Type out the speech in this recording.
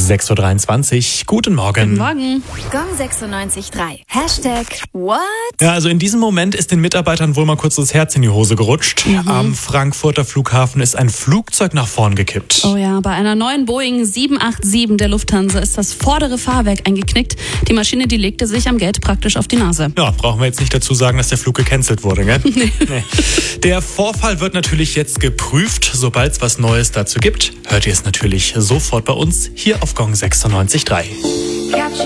6.23 Uhr. Guten Morgen. Guten Morgen. Gong 96.3. #What? Ja, also in diesem Moment ist den Mitarbeitern wohl mal kurz das Herz in die Hose gerutscht. Am Frankfurter Flughafen ist ein Flugzeug nach vorn gekippt. Oh ja, bei einer neuen Boeing 787 der Lufthansa ist das vordere Fahrwerk eingeknickt. Die Maschine, die legte sich am Gate praktisch auf die Nase. Ja, brauchen wir jetzt nicht dazu sagen, dass der Flug gecancelt wurde, gell? Nee. Der Vorfall wird natürlich jetzt geprüft. Sobald es was Neues dazu gibt, hört ihr es natürlich sofort bei uns hier auf Gong 96.3.